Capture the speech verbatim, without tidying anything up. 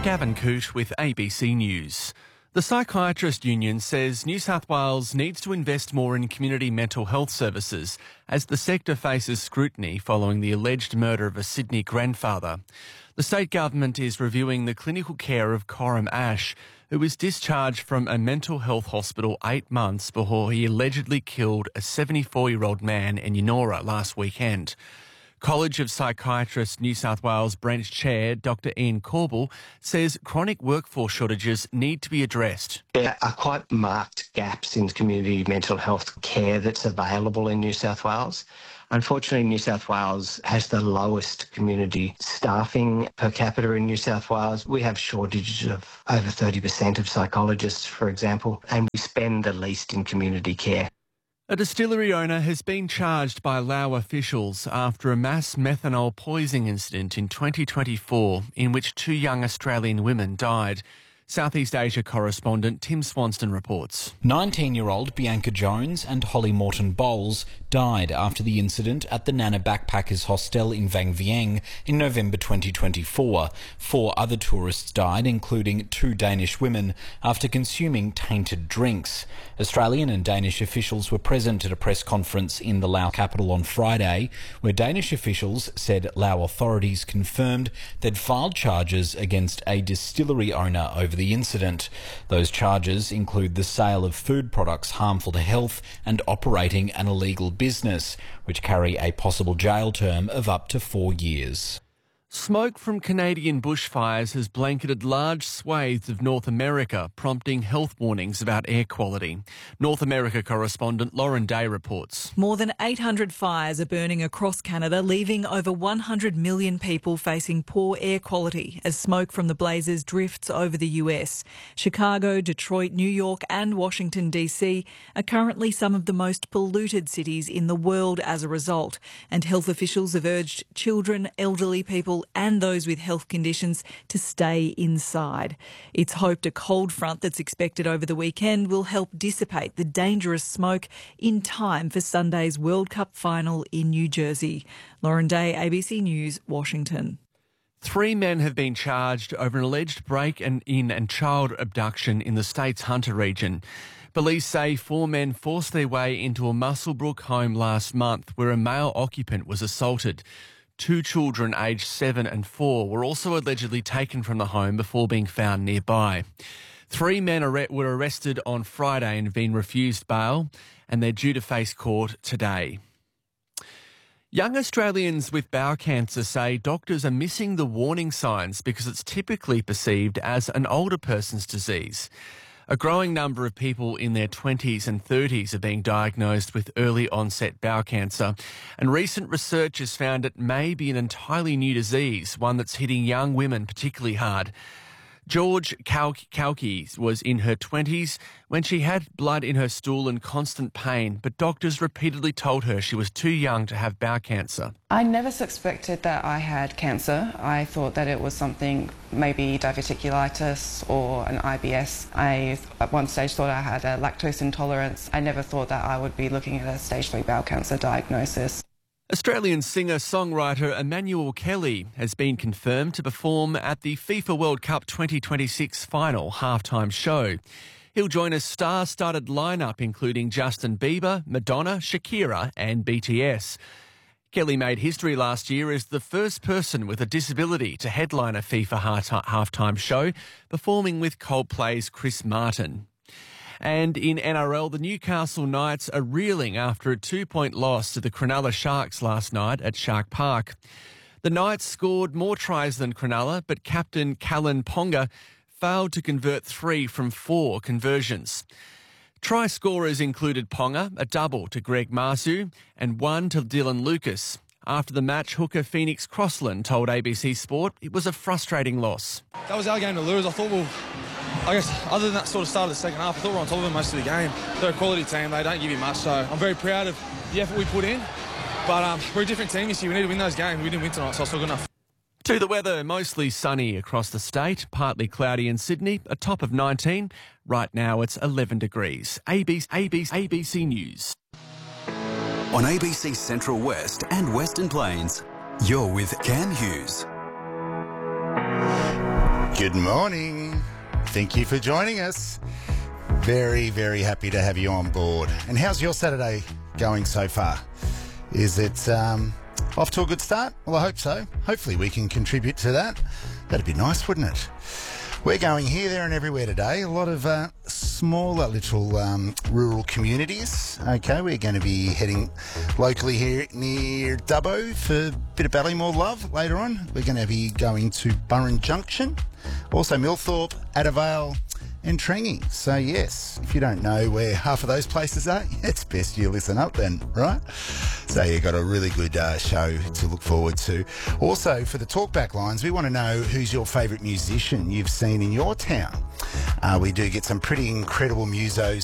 Gavin Coote with A B C News. The Psychiatrist Union says New South Wales needs to invest more in community mental health services as the sector faces scrutiny following the alleged murder of a Sydney grandfather. The state government is reviewing the clinical care of Coram Ash, who was discharged from a mental health hospital eight months before he allegedly killed a seventy-four-year-old man in Yennora last weekend. College of Psychiatrists New South Wales branch chair Doctor Ian Corbell says chronic workforce shortages need to be addressed. There are quite marked gaps in community mental health care that's available in New South Wales. Unfortunately, New South Wales has the lowest community staffing per capita in New South Wales. We have shortages of over thirty percent of psychologists, for example, and we spend the least in community care. A distillery owner has been charged by Laos officials after a mass methanol poisoning incident in twenty twenty-four in which two young Australian women died. Southeast Asia correspondent Tim Swanston reports. nineteen-year-old Bianca Jones and Holly Morton Bowles died after the incident at the Nana Backpackers Hostel in Vang Vieng in November twenty twenty-four. Four other tourists died, including two Danish women, after consuming tainted drinks. Australian and Danish officials were present at a press conference in the Laos capital on Friday, where Danish officials said Laos authorities confirmed they'd filed charges against a distillery owner over the incident. Those charges include the sale of food products harmful to health and operating an illegal business, which carry a possible jail term of up to four years. Smoke from Canadian bushfires has blanketed large swathes of North America, prompting health warnings about air quality. North America correspondent Lauren Day reports. More than eight hundred fires are burning across Canada, leaving over one hundred million people facing poor air quality as smoke from the blazes drifts over the U S. Chicago, Detroit, New York and Washington D C are currently some of the most polluted cities in the world as a result, and health officials have urged children, elderly people and those with health conditions to stay inside. It's hoped a cold front that's expected over the weekend will help dissipate the dangerous smoke in time for Sunday's World Cup final in New Jersey. Lauren Day, A B C News, Washington. Three men have been charged over an alleged break-in and child abduction in the state's Hunter region. Police say four men forced their way into a Muswellbrook home last month where a male occupant was assaulted. Two children aged seven and four were also allegedly taken from the home before being found nearby. Three men were arrested on Friday and have been refused bail, and they're due to face court today. Young Australians with bowel cancer say doctors are missing the warning signs because it's typically perceived as an older person's disease. A growing number of people in their twenties and thirties are being diagnosed with early onset bowel cancer, and recent research has found it may be an entirely new disease, one that's hitting young women particularly hard. George Kauke was in her twenties when she had blood in her stool and constant pain, but doctors repeatedly told her she was too young to have bowel cancer. I never suspected that I had cancer. I thought that it was something, maybe diverticulitis or an I B S. I at one stage thought I had a lactose intolerance. I never thought that I would be looking at a stage three bowel cancer diagnosis. Australian singer-songwriter Emmanuel Kelly has been confirmed to perform at the FIFA World Cup twenty twenty-six final halftime show. He'll join a star-studded lineup including Justin Bieber, Madonna, Shakira and B T S. Kelly made history last year as the first person with a disability to headline a FIFA halftime show, performing with Coldplay's Chris Martin. And in N R L, the Newcastle Knights are reeling after a two-point loss to the Cronulla Sharks last night at Shark Park. The Knights scored more tries than Cronulla, but captain Callan Ponga failed to convert three from four conversions. Try scorers included Ponga, a double to Greg Marsu, and one to Dylan Lucas. After the match, hooker Phoenix Crossland told A B C Sport it was a frustrating loss. That was our game to lose. I thought we'll... I guess other than that sort of start of the second half, I thought we were on top of them most of the game. They're a quality team, they don't give you much, so I'm very proud of the effort we put in. But um, we're a different team this year, we need to win those games. We didn't win tonight, so it's not good enough. To the weather, mostly sunny across the state, partly cloudy in Sydney, a top of nineteen. Right now it's eleven degrees. A B C, A B C, A B C News. On A B C Central West and Western Plains, you're with Cam Hughes. Good morning. Thank you for joining us. Very, very happy to have you on board. And how's your Saturday going so far? Is it um, off to a good start? Well, I hope so. Hopefully we can contribute to that. That'd be nice, wouldn't it? We're going here, there and everywhere today. A lot of uh, smaller little um, rural communities. Okay, we're going to be heading locally here near Dubbo for a bit of Ballymore love later on. We're going to be going to Burren Junction, also Millthorpe, Addervale and Trengy. So yes, if you don't know where half of those places are, it's best you listen up then, right? So you've got a really good uh, show to look forward to. Also, for the talkback lines, we want to know who's your favourite musician you've seen in your town. Uh, we do get some pretty incredible musos